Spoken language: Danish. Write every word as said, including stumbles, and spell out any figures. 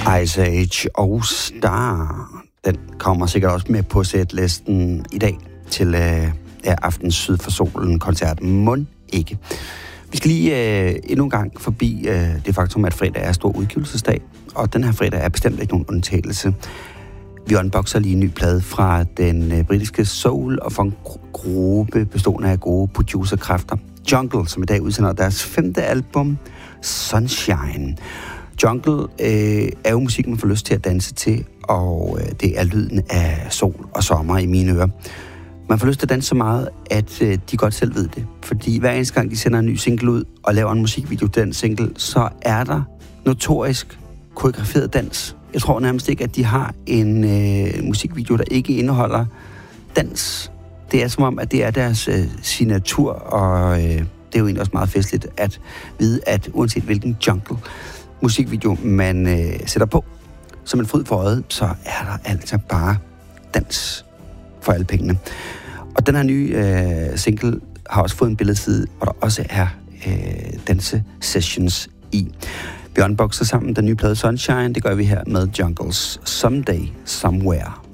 Ice Age og Star. Den kommer sikkert også med på setlisten i dag til øh, ja, aftens Syd for Solen koncert. Mon ikke. Vi skal lige øh, endnu en gang forbi øh, det faktum, at fredag er stor udgivelsesdag, og den her fredag er bestemt ikke nogen undtagelse. Vi unboxer lige en ny plade fra den øh, britiske soul- og funk-gruppe bestående af gode producerkræfter. Jungle, som i dag udsender deres femte album, Sunshine. Jungle øh, er jo musik, man får lyst til at danse til, og øh, det er lyden af sol og sommer i mine ører. Man får lyst til at danse så meget, at øh, de godt selv ved det. Fordi hver eneste gang, de sender en ny single ud og laver en musikvideo til den single, så er der notorisk koreograferet dans. Jeg tror nærmest ikke, at de har en øh, musikvideo, der ikke indeholder dans. Det er som om, at det er deres øh, signatur, og øh, det er jo egentlig også meget festligt at vide, at uanset hvilken jungle musikvideo man øh, sætter på, som en fryd for øjet, så er der altså bare dans for alle pengene. Og den her nye øh, single har også fået en billedside, hvor der også er øh, danse-sessions i. Vi unboxer sammen den nye plade Sunshine. Det gør vi her med Jungles Someday Somewhere.